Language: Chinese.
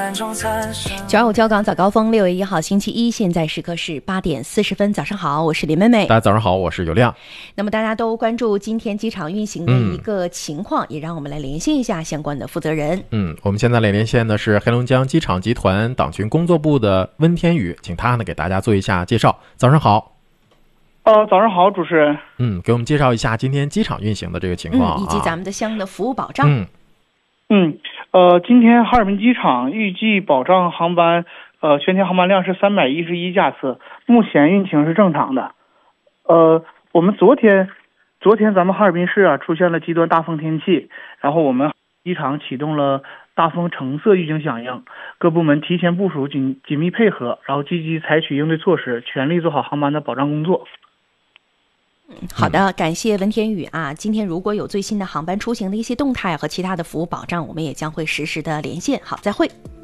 925交港早高峰，6月1号星期一，现在时刻是8点40分。早上好，我是林妹妹。 大家早上好，我是有亮。 那么大家都关注今天机场运行的一个情况，也让我们来连线一下相关的负责人。 我们现在来连线的是黑龙江机场集团党群工作部的温天宇，请他呢给大家做一下介绍。早上好。 早上好，主持人。 给我们介绍一下今天机场运行的这个情况， 以及咱们的相应的服务保障。 今天哈尔滨机场预计保障航班，全天航班量是311架次，目前运行是正常的。我们昨天咱们哈尔滨市出现了极端大风天气，然后我们机场启动了大风橙色预警响应，各部门提前部署，紧密配合，然后积极采取应对措施，全力做好航班的保障工作。 好的，感谢文天宇啊！今天如果有最新的航班出行的一些动态和其他的服务保障，我们也将会实时的连线。好，再会。